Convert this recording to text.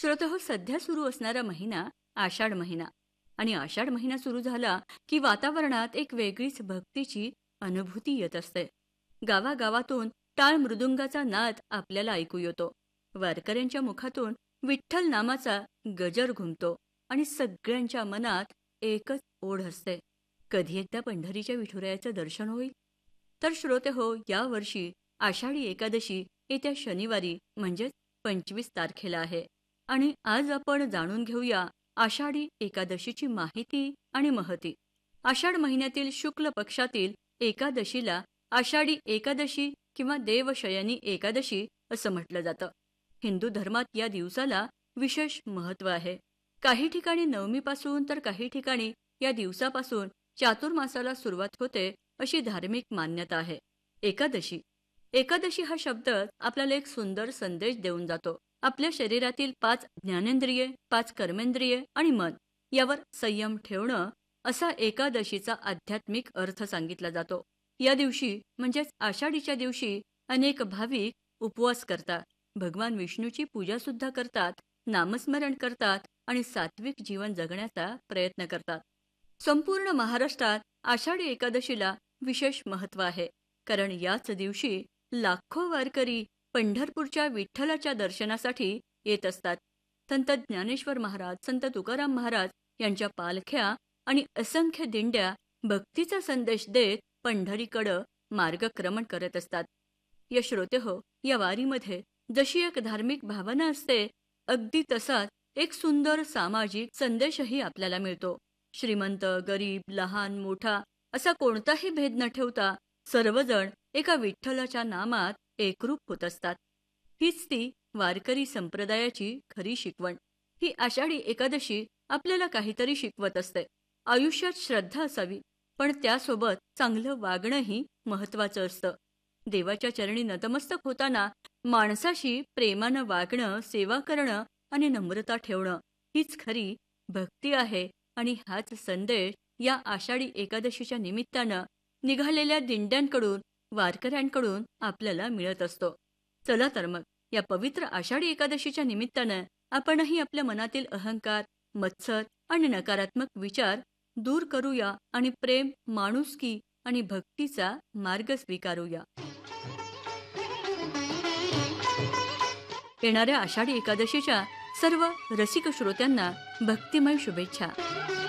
श्रोतेहो, सध्या सुरू असणारा महिना आषाढ महिना. आणि आषाढ महिना सुरू झाला की वातावरणात एक वेगळीच भक्तीची अनुभूती येत असते. गावागावातून टाळ मृदुंगाचा नाद आपल्याला ऐकू येतो. वारकऱ्यांच्या मुखातून विठ्ठल नामाचा गजर घुमतो आणि सगळ्यांच्या मनात एकच ओढ असते, कधी एकदा पंढरीच्या विठुरायाचं दर्शन होईल. तर श्रोते हो, या वर्षी आषाढी एकादशी येत्या शनिवारी म्हणजेच 25 तारखेला आहे. आणि आज आपण जाणून घेऊया आषाढी एकादशीची माहिती आणि महती. आषाढ महिन्यातील शुक्ल पक्षातील एकादशीला आषाढी एकादशी किंवा देवशयनी एकादशी असं म्हटलं जातं. हिंदू धर्मात या दिवसाला विशेष महत्त्व आहे. काही ठिकाणी नवमीपासून तर काही ठिकाणी या दिवसापासून चातुर्मासाला सुरुवात होते अशी धार्मिक मान्यता आहे. एकादशी एकादशी हा शब्द आपल्याला एक सुंदर संदेश देऊन जातो. आपल्या शरीरातील 5 ज्ञानेंद्रिये, 5 कर्मेंद्रिये आणि मन यावर संयम ठेवणं असा एकादशीचा आध्यात्मिक अर्थ सांगितला जातो. या दिवशी म्हणजेच आषाढीच्या दिवशी अनेक भाविक उपवास करतात, भगवान विष्णूची पूजा सुद्धा करतात, नामस्मरण करतात आणि सात्विक जीवन जगण्याचा प्रयत्न करतात. संपूर्ण महाराष्ट्रात आषाढी एकादशीला विशेष महत्त्व आहे, कारण याच दिवशी लाखो वारकरी पंढरपूरच्या विठ्ठलाच्या दर्शनासाठी येत असतात. संत ज्ञानेश्वर महाराज, संत तुकाराम महाराज यांच्या पालख्या आणि असंख्य दिंड्या भक्तीचा संदेश देत पंढरीकडं मार्गक्रमण करत असतात. या श्रोते हो, या वारीमध्ये जशी एक धार्मिक भावना असते, अगदी तसाच एक सुंदर सामाजिक संदेशही आपल्याला मिळतो. श्रीमंत, गरीब, लहान, मोठा असा कोणताही भेद न ठेवता सर्वजण एका विठ्ठलाच्या नामात एकरूप होत असतात. हीच ती वारकरी संप्रदायाची खरी शिकवण. ही आषाढी एकादशी आपल्याला काहीतरी शिकवत असते. आयुष्यात श्रद्धा असावी, पण त्यासोबत चांगलं वागणंही महत्वाचं असतं. देवाच्या चरणी नतमस्तक होताना माणसाशी प्रेमानं वागणं, सेवा करणं आणि नम्रता ठेवणं हीच खरी भक्ती आहे. आणि हाच संदेश या आषाढी एकादशीच्या निमित्तानं निघालेल्या दिंड्यांकडून, वारकऱ्यांकडून आपल्याला मिळत असतो. चला तर मग या पवित्र आषाढी एकादशीच्या निमित्तानं आपणही आपल्या मनातील अहंकार, मत्सर आणि नकारात्मक विचार दूर करूया आणि प्रेम, माणुसकी आणि भक्तीचा मार्ग स्वीकारूया. येणाऱ्या आषाढी एकादशीच्या सर्व रसिक श्रोत्यांना भक्तिमय शुभेच्छा.